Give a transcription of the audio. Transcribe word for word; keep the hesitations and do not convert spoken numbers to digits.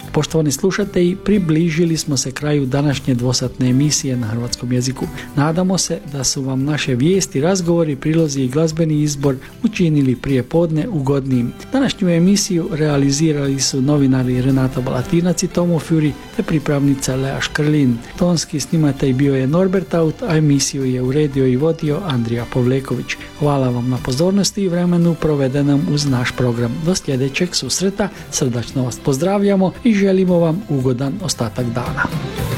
Poštovani slušatelji, približili smo se kraju današnje dvosatne emisije na hrvatskom jeziku. Nadamo se da su vam naše vijesti, razgovori, prilozi i glazbeni izbor učinili prije podne ugodnijim. Današnju emisiju realizirali su novinari Renata Balatinac i Tomo Fjuri te pripravnica Lea Škrlin. Tonski snimatelj bio je Norbert Aut, a emisiju je uredio i vodio Andrija Povleković. Hvala vam na pozornosti i vremenu provedenom uz naš program. Do sljedećeg susreta, srdačno vas pozdravljamo i želimo vam ugodan ostatak dana.